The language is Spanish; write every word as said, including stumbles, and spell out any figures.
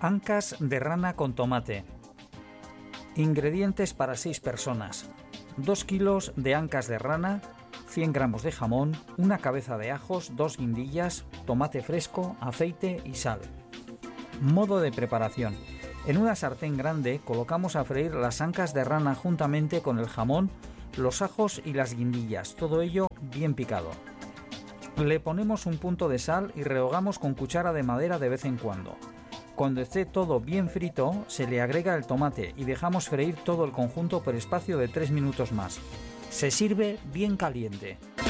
Ancas de rana con tomate. Ingredientes para seis personas: dos kilos de ancas de rana, cien gramos de jamón, una cabeza de ajos, dos guindillas, tomate fresco, aceite y sal. Modo de preparación: en una sartén grande colocamos a freír las ancas de rana juntamente con el jamón, los ajos y las guindillas, todo ello bien picado. Le ponemos un punto de sal y rehogamos con cuchara de madera de vez en cuando. Cuando esté todo bien frito, se le agrega el tomate y dejamos freír todo el conjunto por espacio de tres minutos más. Se sirve bien caliente.